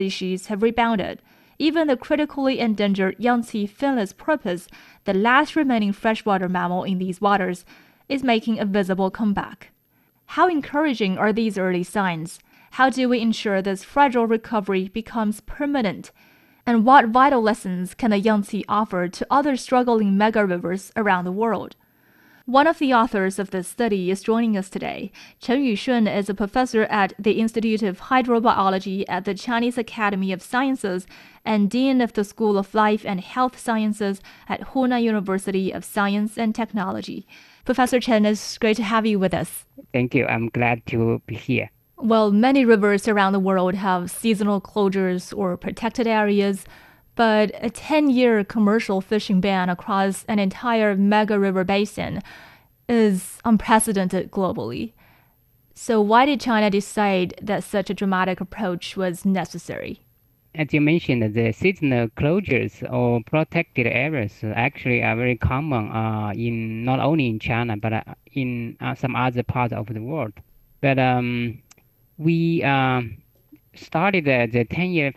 species have rebounded. Even the critically endangered Yangtze finless porpoise, the last remaining freshwater mammal in these waters, is making a visible comeback. How encouraging are these early signs? How do we ensure this fragile recovery becomes permanent? And what vital lessons can the Yangtze offer to other struggling mega rivers around the world? One of the authors of this study is joining us today. Chen Yushun is a professor at the Institute of Hydrobiology at the Chinese Academy of Sciences and Dean of the School of Life and Health Sciences at Hunan University of Science and Technology. Professor Chen, it's great to have you with us. Thank you. I'm glad to be here. Well, many rivers around the world have seasonal closures or protected areas, but a 10-year commercial fishing ban across an entire mega river basin is unprecedented globally. So why did China decide that such a dramatic approach was necessary? As you mentioned, the seasonal closures or protected areas actually are very common in not only in China but in some other parts of the world. But we started the 10-year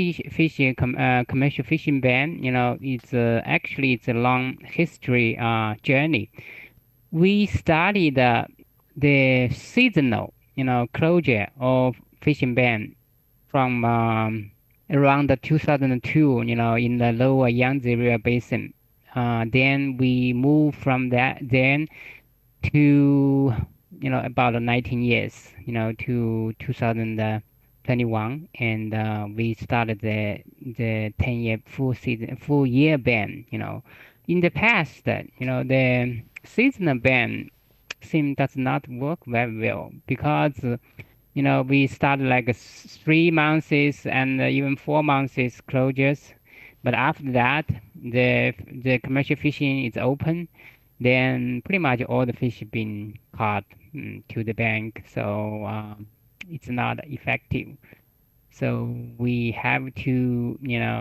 commercial fishing ban. It's it's a long history journey. We started the seasonal, closure of fishing ban from around the 2002, in the lower Yangtze River Basin. Then we moved from that then to, about 19 years, to 2021, and we started the 10-year full year ban. In the past, the seasonal ban does not work very well because we started like 3 months and even 4 months closures, but after that the commercial fishing is open, then pretty much all the fish have been caught to the bank, so it's not effective. So we have to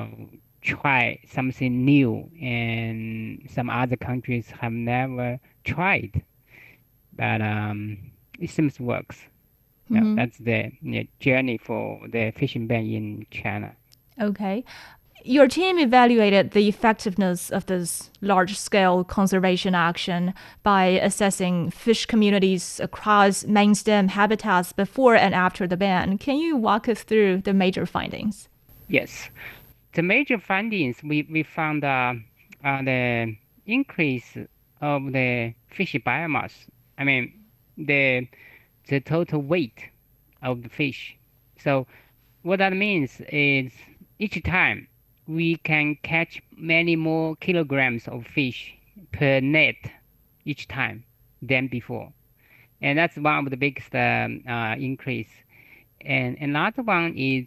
try something new, and some other countries have never tried, but it seems works. Mm-hmm. That's the journey for the fishing ban in China. Okay. Your team evaluated the effectiveness of this large-scale conservation action by assessing fish communities across main stem habitats before and after the ban. Can you walk us through the major findings? Yes. The major findings we found the increase of the fish biomass. I mean, the total weight of the fish. So what that means is each time we can catch many more kilograms of fish per net each time than before. And that's one of the biggest increase. And another one is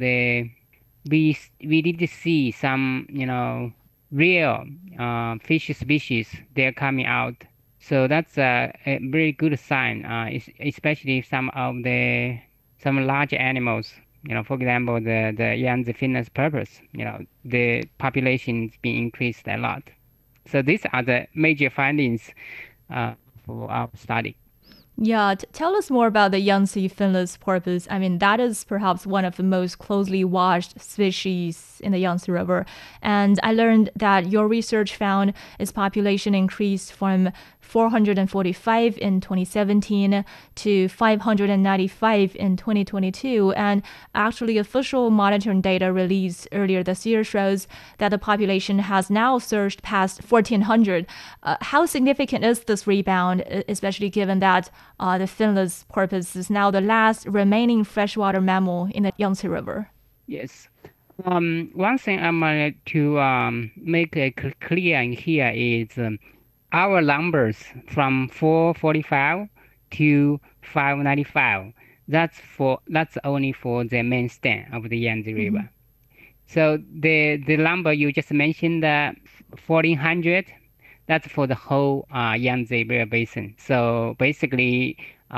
we did see some real fish species they're coming out. So that's a very good sign, especially some large animals. For example, the Yangtze finless porpoise. The population is being increased a lot. So these are the major findings for our study. Yeah, tell us more about the Yangtze finless porpoise. I mean, that is perhaps one of the most closely watched species in the Yangtze River. And I learned that your research found its population increased from 445 in 2017 to 595 in 2022. And actually, official monitoring data released earlier this year shows that the population has now surged past 1,400. How significant is this rebound, especially given that the finless porpoise is now the last remaining freshwater mammal in the Yangtze River? Yes. One thing I wanted to make clear in here is our numbers from 445 to 595. That's only for the main stem of the Yangtze Mm-hmm. River. So the number you just mentioned, 1,400, that's for the whole Yangtze River Basin. So basically,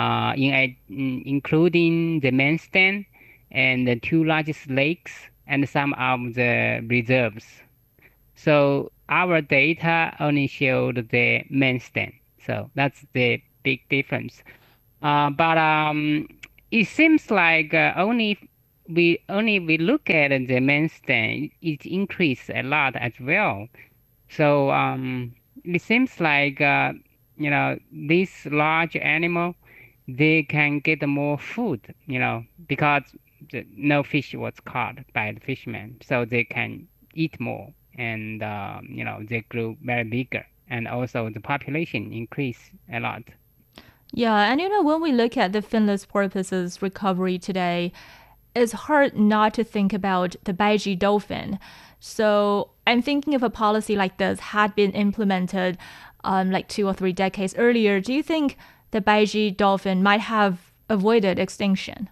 including the main stem and the two largest lakes and some of the reserves. So our data only showed the main stem. So that's the big difference. But it seems like only we look at the mainstay, it increased a lot as well. So it seems like this large animal, they can get more food, because no fish was caught by the fishermen, so they can eat more, and they grew very bigger, and also the population increased a lot. Yeah, and when we look at the finless porpoise's recovery today, it's hard not to think about the Baiji dolphin. So I'm thinking if a policy like this had been implemented like 2 or 3 decades earlier, do you think the Baiji dolphin might have avoided extinction?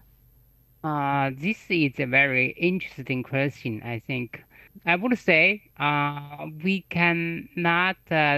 This is a very interesting question, I think. I would say we cannot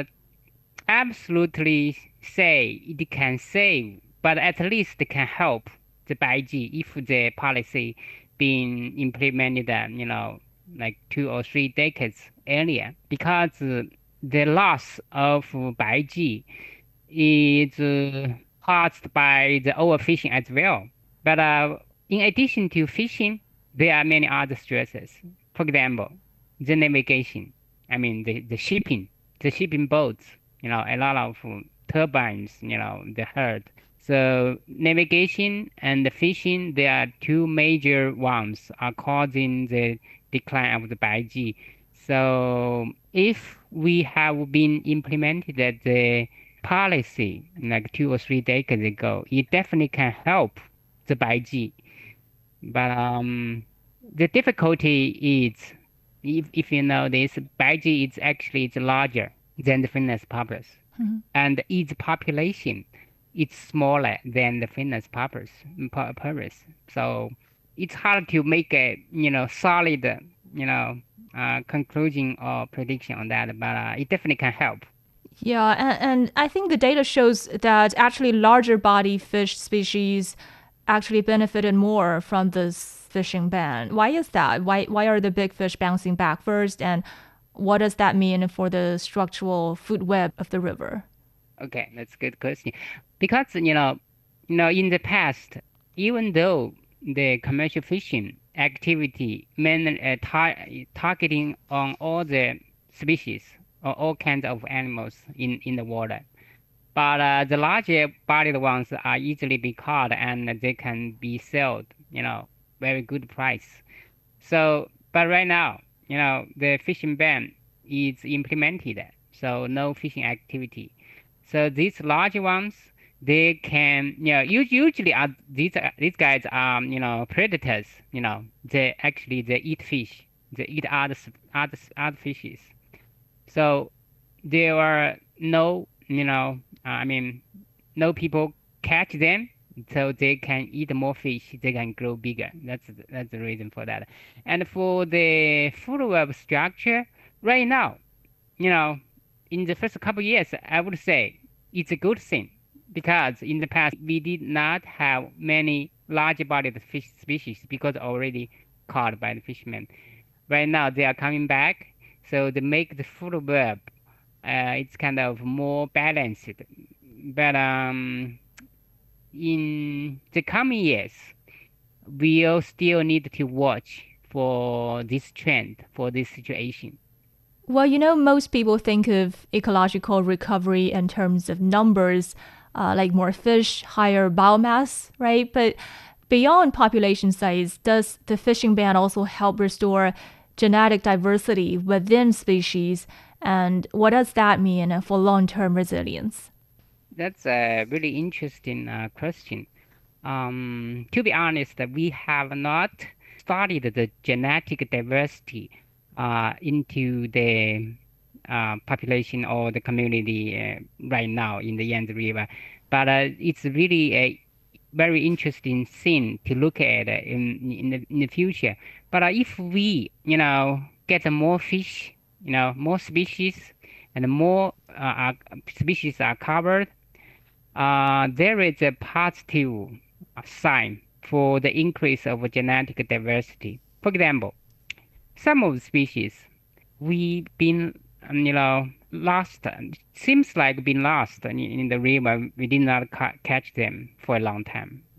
absolutely say it can save, but at least it can help the Baiji if the policy being implemented, like 2 or 3 decades earlier, because the loss of Baiji is caused by the overfishing as well. But in addition to fishing, there are many other stresses. For example, the navigation. I mean, the shipping boats. A lot of turbines. The herd. So navigation and the fishing, there are two major ones are causing the decline of the Baiji. So if we have been implemented the policy like 2 or 3 decades ago, it definitely can help the Baiji. But the difficulty is, if you know this, Baiji is actually it's larger than the Finnish porpoise, Mhm. and its population is smaller than the Finnish porpoise. So it's hard to make a solid conclusion or prediction on that, but it definitely can help. Yeah, and I think the data shows that actually larger body fish species actually benefited more from this fishing ban. Why is that? Why are the big fish bouncing back first, and what does that mean for the structural food web of the river? Okay, that's a good question. Because in the past, even though the commercial fishing activity mainly targeting on all the species or all kinds of animals in the water, but the larger bodied ones are easily be caught and they can be sold, very good price. So, but right now, the fishing ban is implemented, so no fishing activity. So these large ones, they can, usually are these guys are, predators. They eat fish, they eat other fishes. So there are no, I mean, no people catch them, so they can eat more fish. They can grow bigger. That's the reason for that. And for the food web structure, right now, you know, in the first couple years, I would say it's a good thing because in the past we did not have many large-bodied fish species because already caught by the fishermen. Right now they are coming back, so they make the food web it's kind of more balanced. But in the coming years, we'll still need to watch for this trend, for this situation. Well, most people think of ecological recovery in terms of numbers, like more fish, higher biomass, right? But beyond population size, does the fishing ban also help restore genetic diversity within species? And what does that mean for long term resilience? That's a really interesting question. To be honest, we have not studied the genetic diversity into the population or the community right now in the Yangtze River, but it's really a very interesting thing to look at in the future. But if we, get more fish, more species, and more species are covered, there is a positive sign for the increase of genetic diversity. For example, some of the species we've been, lost. Seems like been lost in the river. We did not catch them for a long time.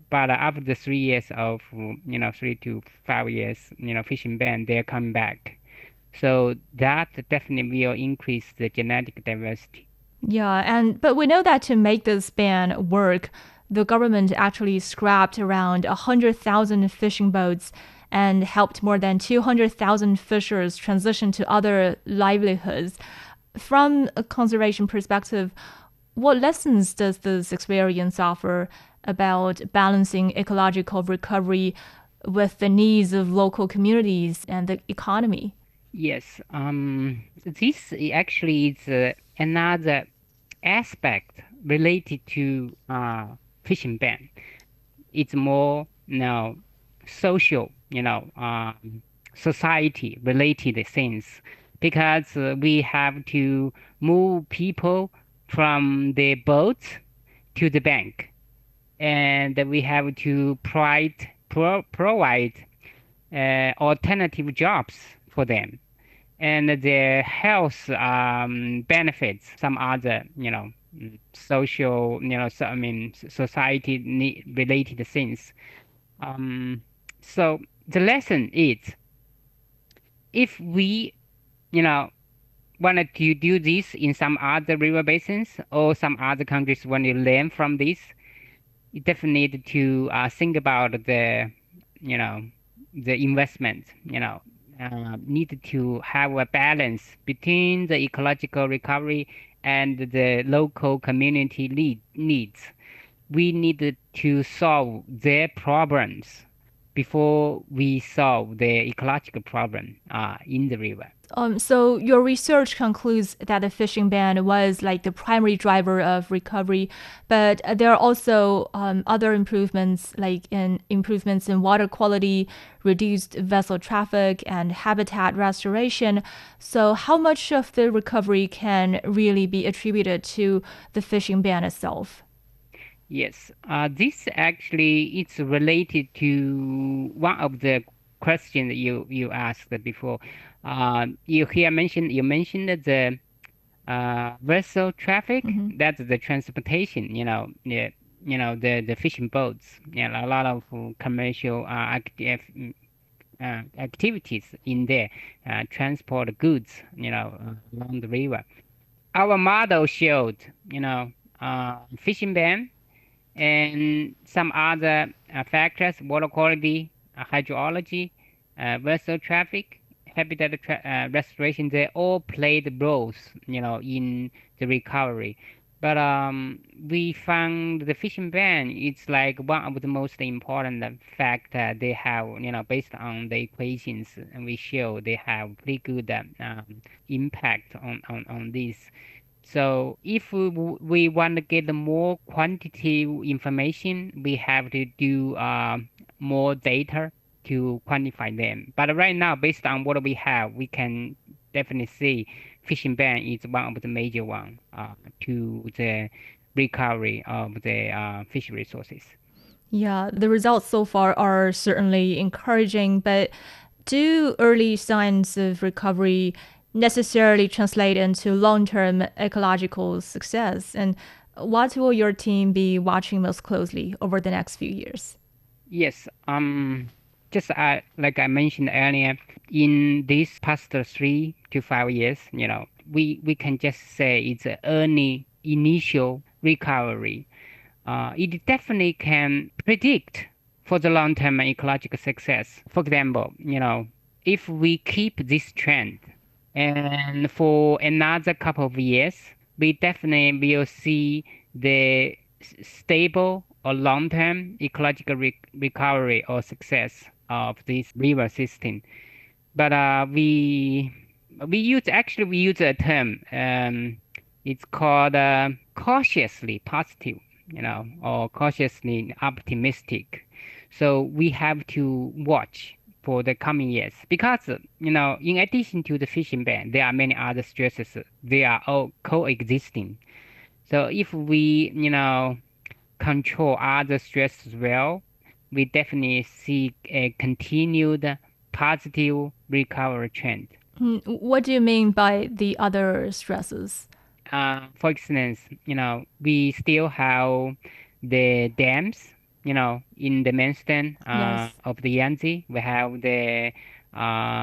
But after the 3 years of, 3 to 5 years, fishing ban, they're coming back. So that definitely will increase the genetic diversity. Yeah, but we know that to make this ban work, the government actually scrapped around 100,000 fishing boats and helped more than 200,000 fishers transition to other livelihoods. From a conservation perspective, what lessons does this experience offer about balancing ecological recovery with the needs of local communities and the economy? Yes, this actually is another aspect related to fishing ban. It's more, social, society related things because we have to move people from the boats to the bank, and we have to provide alternative jobs for them, and their health benefits, some other, social, so, I mean, society related things. Um, so the lesson is, if we, you know, wanted to do this in some other river basins or some other countries, when you learn from this, you definitely need to think about you know, the investment, need to have a balance between the ecological recovery and the local community needs. We need to solve their problems before we solve the ecological problem in the river. So your research concludes that the fishing ban was like the primary driver of recovery, but there are also other improvements, like in improvements in water quality, reduced vessel traffic, and habitat restoration. So how much of the recovery can really be attributed to the fishing ban itself? Yes, this actually is related to one of the questions you asked before. You mentioned the vessel traffic. Mm-hmm. That's the transportation. The fishing boats. A lot of commercial activities in there, transport goods. Along the river. Our model showed, fishing ban and some other factors, water quality, hydrology, vessel traffic, restoration, they all played roles, in the recovery. But we found the fishing ban, it's like one of the most important factor they have, based on the equations, and we show they have pretty good impact on this. So if we want to get more quantitative information, we have to do more data to quantify them. But right now, based on what we have, we can definitely see fishing ban is one of the major one to the recovery of the fish resources. Yeah, the results so far are certainly encouraging, but do early signs of recovery necessarily translate into long term ecological success? And what will your team be watching most closely over the next few years? Yes, just like I mentioned earlier, in these past 3 to 5 years, we can just say it's an early initial recovery. It definitely can predict for the long-term ecological success. For example, if we keep this trend, and for another couple of years, we definitely will see the stable or long-term ecological recovery or success of this river system. But we use a term. It's called cautiously positive, or cautiously optimistic. So we have to watch for the coming years because, in addition to the fishing ban, there are many other stresses. They are all coexisting. So if we, control other stresses well, we definitely see a continued positive recovery trend. What do you mean by the other stresses? For instance, we still have the dams, in the mainstem Yes. of the Yangtze, we have the